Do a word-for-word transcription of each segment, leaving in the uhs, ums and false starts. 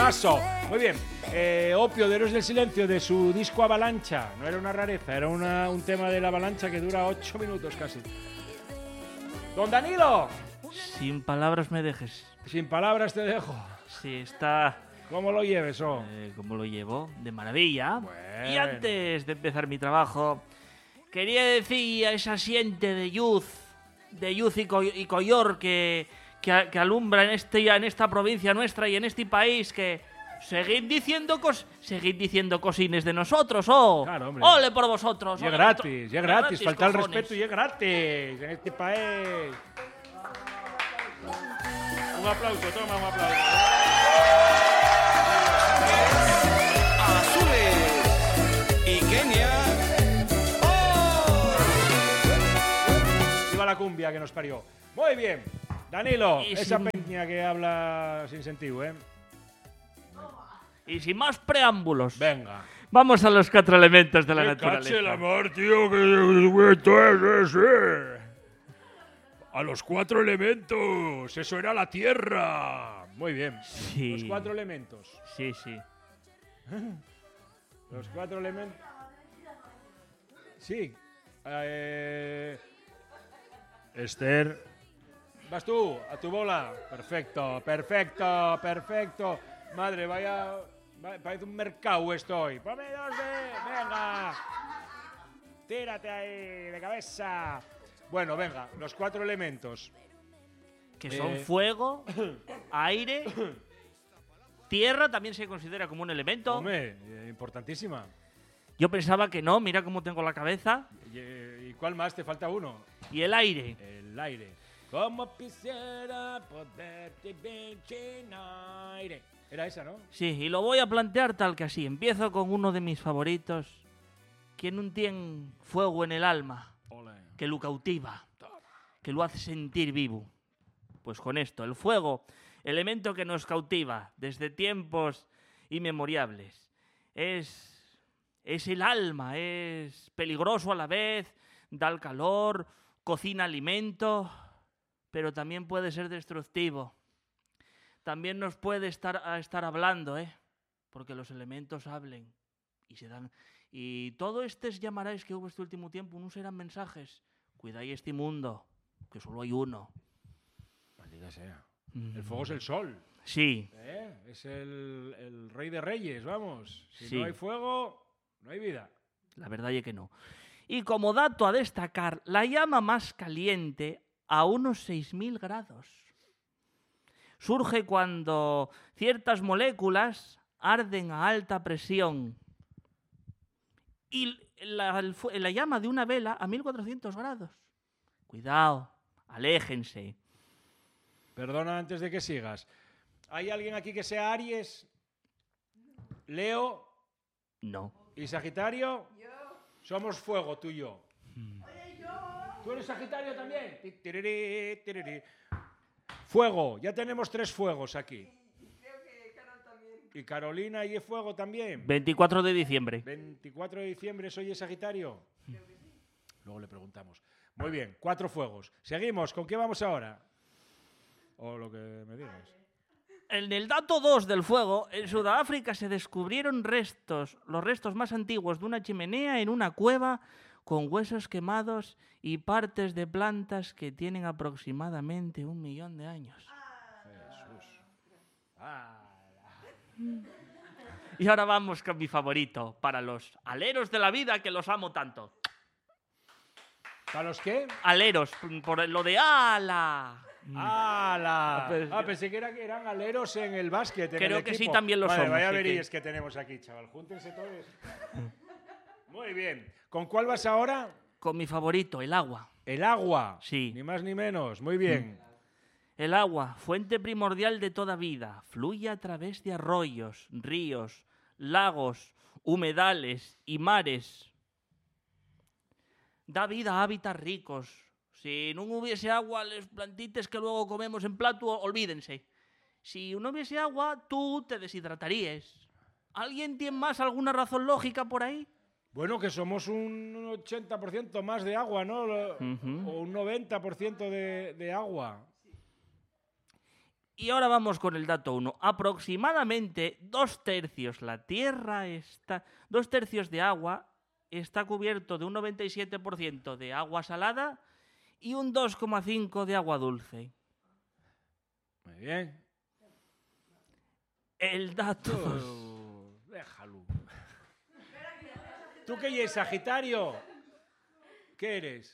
Temazo. Muy bien. Eh, Opio de Héroes del Silencio, de su disco Avalancha. No era una rareza, era una, un tema de la Avalancha que dura ocho minutos casi. Don Danilo. Sin palabras me dejes. Sin palabras te dejo. Sí, está... ¿Cómo lo lleves, oh? Eh, ¿Cómo lo llevo? De maravilla. Bueno. Y antes de empezar mi trabajo, quería decir a esa siente de luz, de luz y, co y collor que, que, que alumbra en, este, en esta provincia nuestra y en este país, que seguid diciendo cos seguid diciendo cosines de nosotros, oh. Claro, hombre. ¡Ole por vosotros! Y es ole gratis, y es gratis, falta el cojones. respeto y es gratis en este país. Un aplauso, toma un aplauso. Azules y Kenia. ¡Oh! Viva la cumbia que nos parió. Muy bien, Danilo, Y esa sin- peña que habla sin sentido, ¿eh? Y sin más preámbulos, Venga. vamos a los cuatro elementos de la ¡Me naturaleza. cache el amor, tío! Que esto es ese. A los cuatro elementos. Eso era la tierra. Muy bien. Sí. Los cuatro elementos. Sí, sí. Los cuatro elementos. Sí. Eh... Esther. Vas tú, a tu bola. Perfecto, perfecto, perfecto. Madre, vaya. va- Parece un mercado estoy. Ponme dos de. Venga. Tírate ahí, de cabeza. Bueno, venga, los cuatro elementos. Que son Eh. fuego, aire, tierra también se considera como un elemento. Hombre, eh, importantísima. Yo pensaba que no, mira cómo tengo la cabeza. ¿Y, eh, ¿y cuál más? Te falta uno. Y el aire. El aire. Como quisiera poderte ver sin aire. Era esa, ¿no? Sí, y lo voy a plantear tal que así. Empiezo con uno de mis favoritos. Quien no tiene fuego en el alma, Ole. que lo cautiva, que lo hace sentir vivo. Pues con esto, el fuego, elemento que nos cautiva desde tiempos inmemorables. Es, es el alma, es peligroso a la vez, da el calor, cocina alimento, pero también puede ser destructivo. También nos puede estar, a estar hablando, ¿eh? Porque los elementos hablen y se dan... Y todo estos llamaráis que hubo este último tiempo no serán mensajes. Cuidáis este mundo, que solo hay uno. Maldita sea. El fuego es el sol. Sí, ¿eh? Es el, el rey de reyes, vamos. Si Sí. no hay fuego, no hay vida. la verdad es que no. Y como dato a destacar, la llama más caliente a unos seis mil grados surge cuando ciertas moléculas arden a alta presión y la, el fu- la llama de una vela a mil cuatrocientos grados. Cuidado, aléjense. Perdona antes de que sigas. ¿Hay alguien aquí que sea Aries? ¿Leo No. y Sagitario? Somos fuego, tú y yo. ¿Tú eres Sagitario también? Ti, tirirí, tirirí. Fuego, ya tenemos tres fuegos aquí. ¿Y Carolina y fuego también? veinticuatro de diciembre. veinticuatro de diciembre, ¿soy Sagitario? Luego le preguntamos. Muy bien, cuatro fuegos. Seguimos, ¿con qué vamos ahora? O lo que me digas. En el dato dos del fuego, en Sudáfrica se descubrieron restos, los restos más antiguos de una chimenea en una cueva con huesos quemados y partes de plantas que tienen aproximadamente un millón de años. Jesús. Ah, Y ahora vamos con mi favorito, para los aleros de la vida que los amo tanto. ¿para los qué? Aleros, por lo de ala. ¡Hala! Ah, pues- Ah, pensé que eran, que eran aleros en el básquet. en Creo el que sí, equipo. también lo Vale, somos, Vaya sí veríes que- que tenemos aquí, chaval. Júntense todos. Muy bien. ¿Con cuál vas ahora? Con mi favorito, el agua. El agua. Sí. Ni más ni menos. Muy bien. El agua, fuente primordial de toda vida, fluye a través de arroyos, ríos, lagos, humedales y mares. Da vida a hábitats ricos. Si no hubiese agua, les plantites que luego comemos en plato, olvídense. Si no hubiese agua, tú te deshidratarías. ¿Alguien tiene más alguna razón lógica por ahí? Bueno, que somos un ochenta por ciento más de agua, ¿no? Lo- Ujú. O un noventa por ciento de, de agua. Y ahora vamos con el dato uno. Aproximadamente dos tercios la Tierra está, dos tercios de agua está cubierto de un noventa y siete por ciento de agua salada y un dos coma cinco por ciento de agua dulce. Muy bien. El dato dos. Oh, déjalo. ¿Tú qué eres, Sagitario? ¿Qué eres?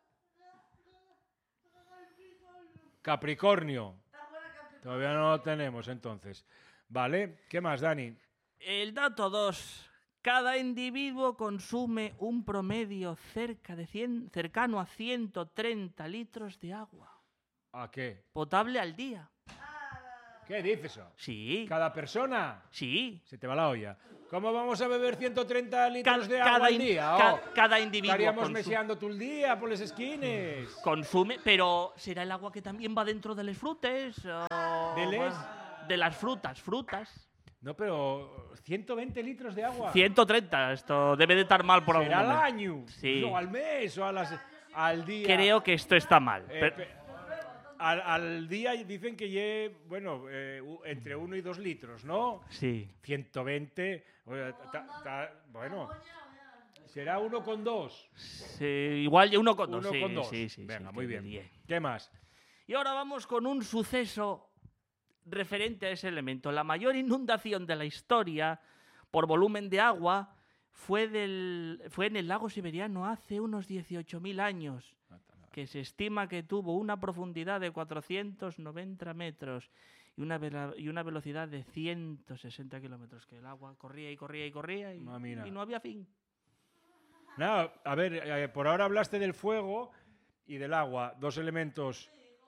Capricornio. Todavía no lo tenemos, entonces. Vale, ¿qué más, Dani? El dato dos. Cada individuo consume un promedio cerca de cien, cercano a ciento treinta litros de agua ¿A qué? potable al día. ¿Qué dices eso? Sí, ¿Cada persona? sí. Se te va la olla. ¿Cómo vamos a beber ciento treinta litros Ca- de agua cada, al in- día? ca- Oh, cada individuo estaríamos consu- meseando todo el día por las esquines. consume, pero ¿será el agua que también va dentro de las frutas? o- ¿De les? De las frutas, frutas. No, pero ciento veinte litros de agua. ciento treinta, esto debe de estar mal por algún ¿Será al momento. año? Sí. No, al mes o a las, al día. Creo que esto está mal. Eh, pero- pe- al, al día dicen que lleve, bueno, eh, u- entre uno y dos litros, ¿no? sí. ciento veinte. oye, ta- ta- bueno, será uno con dos. Sí, igual ya uno con dos. Uno sí, con dos. sí, sí, Venga, sí, muy que bien. diría. ¿Qué más? Y ahora vamos con un suceso referente a ese elemento. La mayor inundación de la historia por volumen de agua fue, del, fue en el lago siberiano hace unos dieciocho mil años, que se estima que tuvo una profundidad de cuatrocientos noventa metros y una, vela- y una velocidad de ciento sesenta kilómetros, que el agua corría y corría y corría y, Mamina. y no había fin. No, a ver, eh, por ahora hablaste del fuego y del agua, dos elementos.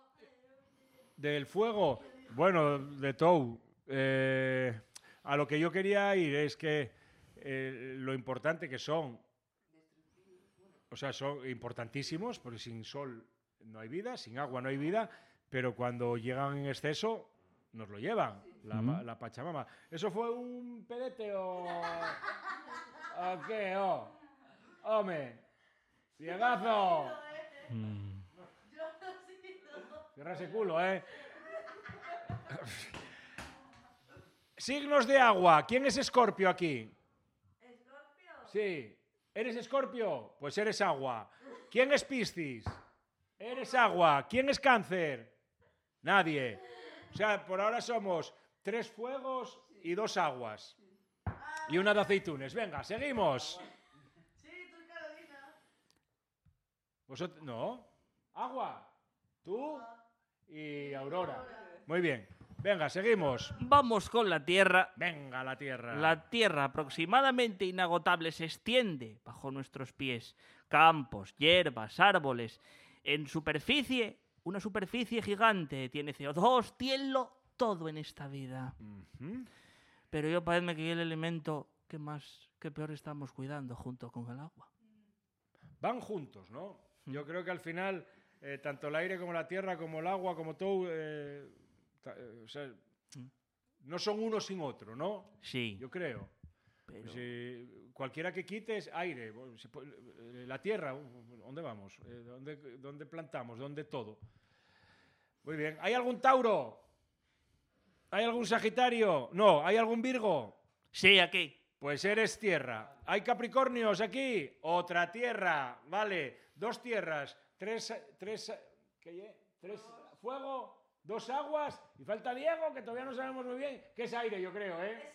Del fuego, bueno, de todo. Eh, a lo que yo quería ir es que eh, lo importante que son, o sea, son importantísimos, porque sin sol no hay vida, sin agua no hay vida, pero cuando llegan en exceso nos lo llevan, la, Ujú. la Pachamama. ¿Eso fue un pedete o, o qué? Oh? ¡Home! ¡Ciegazo! Mm. Cierra ese culo, ¿eh? Signos de agua. ¿Quién es Escorpio aquí? ¿Escorpio? Sí. ¿Eres Escorpio? Pues eres agua. ¿Quién es Piscis? Eres agua. ¿Quién es Cáncer? Nadie. O sea, por ahora somos tres fuegos y dos aguas. Y una de aceitunes. Venga, seguimos. Vosotros, no. Agua. Tú y Aurora. Muy bien. Venga, seguimos. Vamos con la Tierra. Venga, la Tierra. La Tierra, aproximadamente inagotable, se extiende bajo nuestros pies. Campos, hierbas, árboles. En superficie, una superficie gigante. Tiene C O dos, tienlo, todo en esta vida. Ujú. Pero yo parece que es el elemento que más, que peor estamos cuidando junto con el agua. Van juntos, ¿no? Yo creo que al final, eh, tanto el aire como la tierra, como el agua, como todo, eh, ta- eh, o sea, no son uno sin otro, ¿no? Sí, Yo creo. pero Si cualquiera que quites, aire. bueno, si po- eh, la tierra, ¿dónde vamos? Eh, ¿Dónde, dónde plantamos? ¿Dónde todo? Muy bien. ¿Hay algún Tauro? ¿Hay algún Sagitario? No. ¿Hay algún Virgo? sí, aquí. Pues eres tierra. ¿Hay Capricornios aquí? Otra tierra. Vale. Dos tierras. Tres... tres ¿qué lle? Tres fuego. Dos aguas. Y falta Diego, que todavía no sabemos muy bien. Que es aire, yo creo, ¿eh?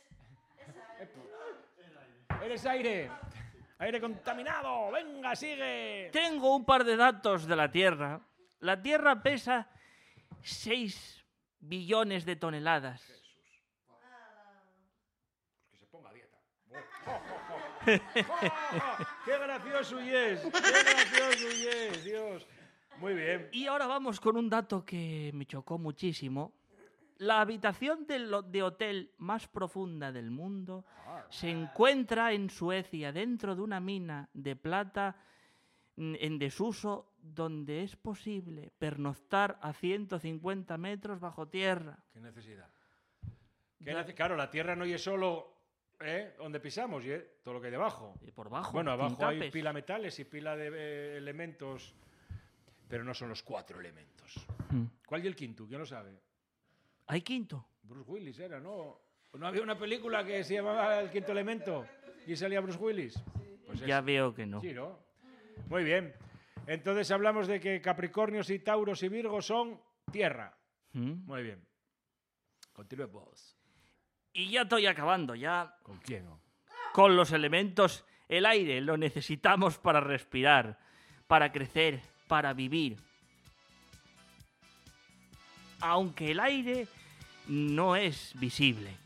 Eres aire. Aire contaminado. Venga, sigue. Tengo un par de datos de la Tierra. La Tierra pesa seis billones de toneladas. Que se ponga a dieta. ¡Qué gracioso y es! ¡Qué gracioso y es! Dios. Muy bien. Y ahora vamos con un dato que me chocó muchísimo. La habitación del ho- de hotel más profunda del mundo se encuentra en Suecia, dentro de una mina de plata mm, en desuso, donde es posible pernoctar a ciento cincuenta metros bajo tierra. ¿Qué necesidad? ¿Qué nece- claro, la tierra no es solo ¿eh? donde pisamos, y todo lo que hay debajo. Y por bajo, Bueno, abajo hay tincapes. pila metales y pila de eh, elementos, pero no son los cuatro elementos. Mm. ¿Cuál y el quinto? ¿Quién lo sabe? ¿Hay quinto? Bruce Willis era, ¿no? ¿No había una película que se llamaba El quinto elemento y salía Bruce Willis? Pues Ya ese. veo que no. Sí, ¿no? Muy bien. Entonces hablamos de que Capricornios y Tauros y Virgos son tierra. ¿Mm? Muy bien. Continúe vos. Y ya estoy acabando, ya ¿Con quién? Oh? con los elementos. El aire lo necesitamos para respirar, para crecer, para vivir. Aunque el aire no es visible.